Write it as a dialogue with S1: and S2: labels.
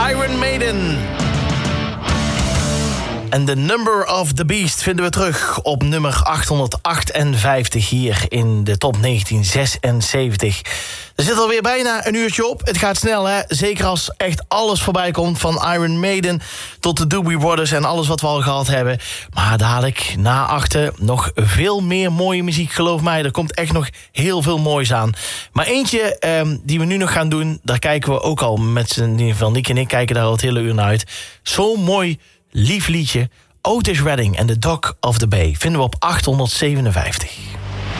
S1: Iron Maiden. En The Number of the Beast vinden we terug op nummer 858 hier in de top 1976. Er zit alweer bijna een uurtje op. Het gaat snel, hè? Zeker als echt alles voorbij komt. Van Iron Maiden tot de Doobie Brothers en alles wat we al gehad hebben. Maar dadelijk, na achter, nog veel meer mooie muziek. Geloof mij, er komt echt nog heel veel moois aan. Maar eentje die we nu nog gaan doen, daar kijken we ook al met z'n... In ieder geval, Nick en ik kijken daar al het hele uur naar uit. Zo'n mooi, lief liedje. Otis Redding en The Dock of the Bay vinden we op 857.